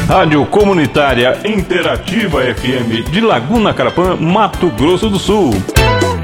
Rádio Comunitária Interativa FM de Laguna Carapã, Mato Grosso do Sul.